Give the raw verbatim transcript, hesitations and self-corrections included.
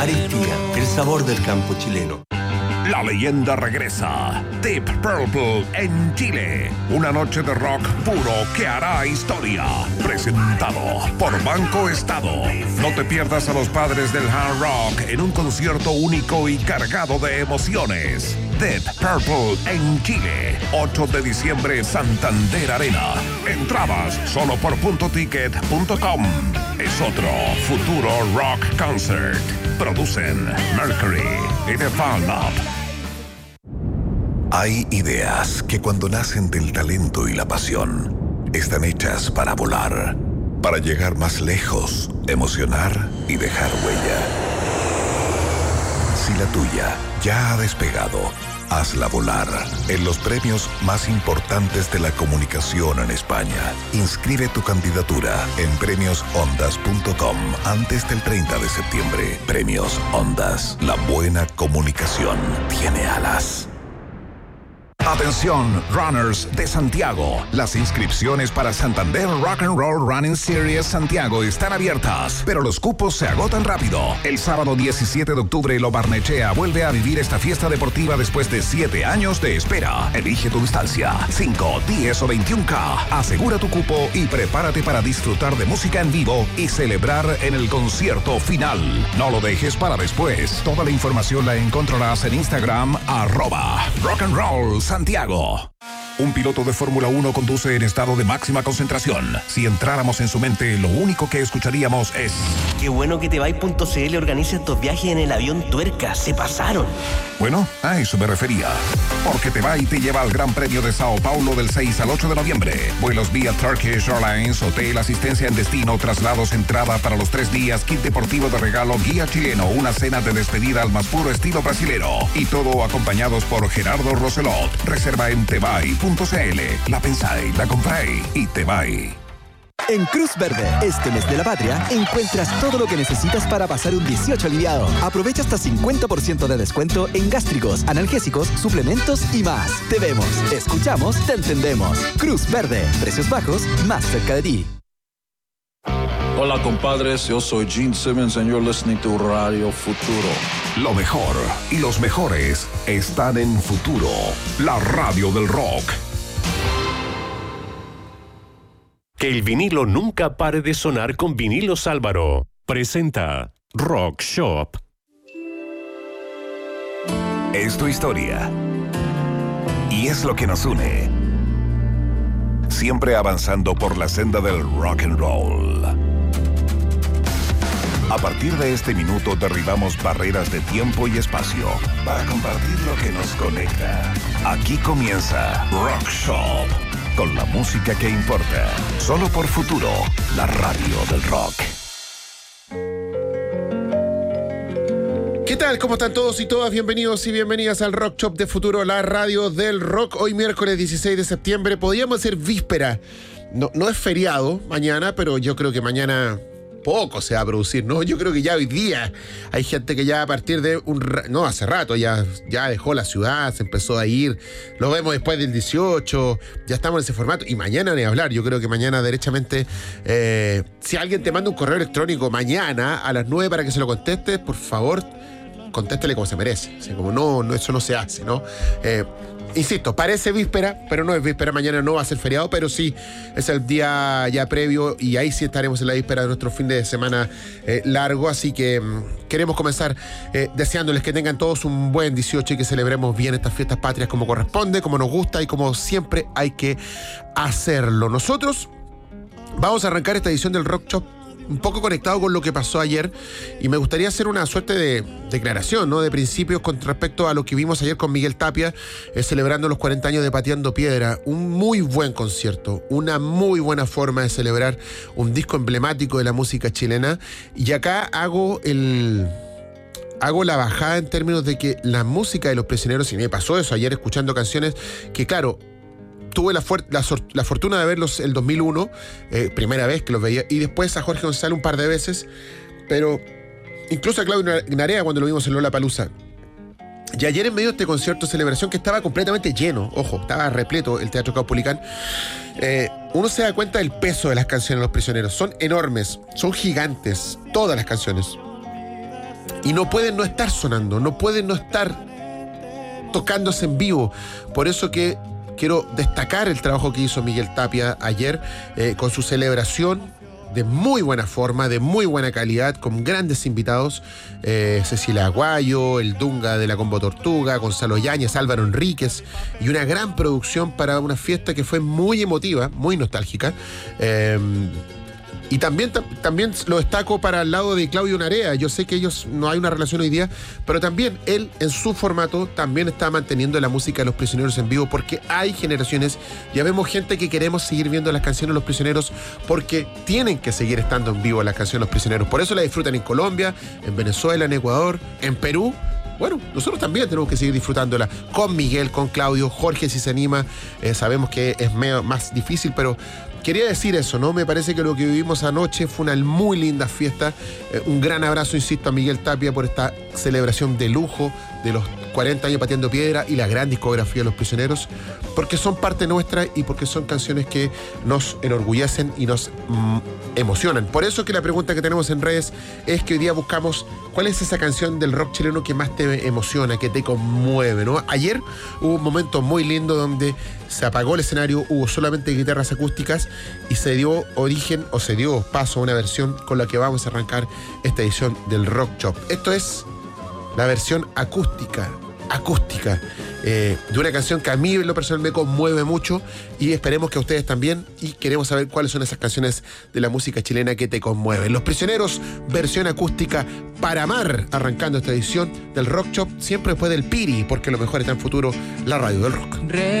Aristía, el sabor del campo chileno. La leyenda regresa. Deep Purple en Chile. Una noche de rock puro que hará historia. Presentado por Banco Estado. No te pierdas a los padres del hard rock en un concierto único y cargado de emociones. Deep Purple en Chile. ocho de diciembre, Santander Arena. Entradas solo por punto ticket punto com. Es otro futuro rock concert. Producen Mercury y The Fall Up. Hay ideas que cuando nacen del talento y la pasión, están hechas para volar, para llegar más lejos, emocionar y dejar huella. Si la tuya ya ha despegado, hazla volar en los premios más importantes de la comunicación en España. Inscribe tu candidatura en premios ondas punto com antes del treinta de septiembre. Premios Ondas. La buena comunicación tiene alas. Atención, runners de Santiago. Las inscripciones para Santander Rock and Roll Running Series Santiago están abiertas, pero los cupos se agotan rápido. El sábado diecisiete de octubre, Lo Barnechea vuelve a vivir esta fiesta deportiva después de siete años de espera. Elige tu distancia, cinco, diez o veintiún K. Asegura tu cupo y prepárate para disfrutar de música en vivo y celebrar en el concierto final. No lo dejes para después. Toda la información la encontrarás en Instagram, arroba Rock and Roll Santiago. Un piloto de Fórmula uno conduce en estado de máxima concentración. Si entráramos en su mente, lo único que escucharíamos es: qué bueno que Tebay.cl organiza estos viajes en el avión Tuerca. Se pasaron. Bueno, a eso me refería. Porque Tebay te lleva al Gran Premio de Sao Paulo del seis al ocho de noviembre. Vuelos vía Turkish Airlines, hotel, asistencia en destino, traslados, entrada para los tres días, kit deportivo de regalo, guía chileno, una cena de despedida al más puro estilo brasilero. Y todo acompañados por Gerardo Roselot. Reserva en Tebay punto cl. La pensáis, la compráis y Tebay. En Cruz Verde, este mes de la patria, encuentras todo lo que necesitas para pasar un dieciocho aliviado. Aprovecha hasta cincuenta por ciento de descuento en gástricos, analgésicos, suplementos y más. Te vemos, escuchamos, te entendemos. Cruz Verde, precios bajos, más cerca de ti. Hola compadres, yo soy Gene Simmons and you're listening to Radio Futuro. Lo mejor y los mejores están en Futuro, la radio del rock. Que el vinilo nunca pare de sonar con Vinilos Álvaro. Presenta Rock Shop. Es tu historia. Y es lo que nos une. Siempre avanzando por la senda del rock and roll. A partir de este minuto derribamos barreras de tiempo y espacio para compartir lo que nos conecta. Aquí comienza Rock Shop. Con la música que importa. Solo por Futuro, la radio del rock. ¿Qué tal? ¿Cómo están todos y todas? Bienvenidos y bienvenidas al Rock Shop de Futuro, la radio del rock. Hoy miércoles dieciséis de septiembre. Podríamos hacer víspera. No, no es feriado mañana, pero yo creo que mañana poco se va a producir, ¿no? Yo creo que ya hoy día hay gente que ya a partir de un... No, hace rato ya, ya dejó la ciudad, se empezó a ir. Lo vemos después del dieciocho, ya estamos en ese formato. Y mañana ni hablar, yo creo que mañana derechamente... Eh, si alguien te manda un correo electrónico mañana a las nueve para que se lo contestes, por favor, contéstele como se merece. O sea, como no, no, eso no se hace, ¿no? Eh, Insisto, parece víspera, pero no es víspera. Mañana no va a ser feriado, pero sí es el día ya previo y ahí sí estaremos en la víspera de nuestro fin de semana eh, largo. Así que mmm, queremos comenzar eh, deseándoles que tengan todos un buen dieciocho y que celebremos bien estas fiestas patrias como corresponde, como nos gusta y como siempre hay que hacerlo. Nosotros vamos a arrancar esta edición del Rock Shop un poco conectado con lo que pasó ayer y me gustaría hacer una suerte de declaración, ¿no? De principios con respecto a lo que vimos ayer con Miguel Tapia eh, celebrando los cuarenta años de Pateando Piedra. Un muy buen concierto, una muy buena forma de celebrar un disco emblemático de la música chilena. Y acá hago el... hago la bajada en términos de que la música de Los Prisioneros, y me pasó eso ayer escuchando canciones que, claro, tuve la, fuer- la, sor- la fortuna de verlos el dos mil uno, eh, primera vez que los veía, y después a Jorge González un par de veces, pero incluso a Claudio Narea cuando lo vimos en Lollapalooza. Y ayer en medio de este concierto de celebración que estaba completamente lleno, ojo, estaba repleto el Teatro Caupolicán, eh, uno se da cuenta del peso de las canciones de Los Prisioneros. Son enormes, son gigantes, todas las canciones. y no pueden no estar sonando, no pueden no estar tocándose en vivo. Por eso que quiero destacar el trabajo que hizo Miguel Tapia ayer eh, con su celebración de muy buena forma, de muy buena calidad, con grandes invitados, eh, Cecilia Aguayo, el Dunga de la Combo Tortuga, Gonzalo Yáñez, Álvaro Enríquez, y una gran producción para una fiesta que fue muy emotiva, muy nostálgica. Eh, Y también, también lo destaco para el lado de Claudio Narea. Yo sé que ellos no hay una relación hoy día, pero también él, en su formato, también está manteniendo la música de Los Prisioneros en vivo, porque hay generaciones, ya vemos gente que queremos seguir viendo las canciones de Los Prisioneros, porque tienen que seguir estando en vivo las canciones de Los Prisioneros. Por eso la disfrutan en Colombia, en Venezuela, en Ecuador, en Perú. Bueno, nosotros también tenemos que seguir disfrutándola con Miguel, con Claudio, Jorge si se anima. Eh, sabemos que es medio más difícil, pero quería decir eso, ¿no? Me parece que lo que vivimos anoche fue una muy linda fiesta. Eh, un gran abrazo, insisto, a Miguel Tapia por esta celebración de lujo de los cuarenta años pateando piedra y la gran discografía de Los Prisioneros, porque son parte nuestra y porque son canciones que nos enorgullecen y nos mm, emocionan. Por eso que la pregunta que tenemos en redes es que hoy día buscamos cuál es esa canción del rock chileno que más te emociona, que te conmueve, ¿no? Ayer hubo un momento muy lindo donde se apagó el escenario, hubo solamente guitarras acústicas y se dio origen o se dio paso a una versión con la que vamos a arrancar esta edición del Rock Shop. Esto es la versión acústica, acústica, eh, de una canción que a mí en lo personal me conmueve mucho y esperemos que a ustedes también, y queremos saber cuáles son esas canciones de la música chilena que te conmueven. Los Prisioneros, versión acústica para amar, arrancando esta edición del Rock Shop, siempre después del Piri, porque lo mejor está en futuro, la radio del rock.